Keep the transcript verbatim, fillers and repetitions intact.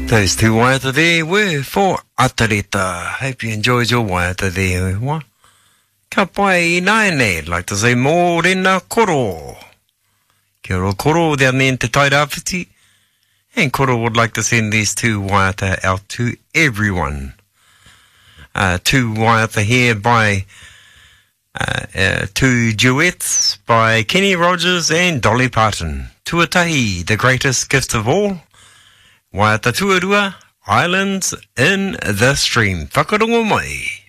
Those two waiata there were for Atareta. Hope you enjoyed your waiata there. What? Ka pai naene, like to say more than a koro. Kia ora koro down there in Te Tairāwhiti. And koro would like to send these two waiata out to everyone. Uh, two waiata here by uh, uh, two duets by Kenny Rogers and Dolly Parton. Tuatahi, the greatest gift of all. Waiata tuarua, Islands in the Stream. Whakarongo mai.